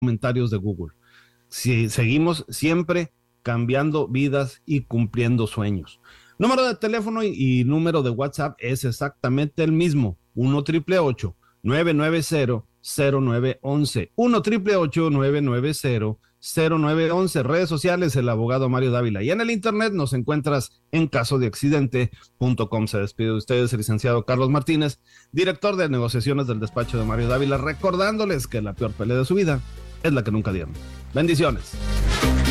comentarios de Google. Si seguimos siempre cambiando vidas y cumpliendo sueños. Número de teléfono y número de WhatsApp es exactamente el mismo, 1-888-990-0911, 1-888-990-0911. Redes sociales, el abogado Mario Dávila. Y en el internet nos encuentras en casodeaccidente.com. Se despide de ustedes el licenciado Carlos Martínez, director de negociaciones del despacho de Mario Dávila, recordándoles que la peor pelea de su vida es la que nunca dieron. Bendiciones.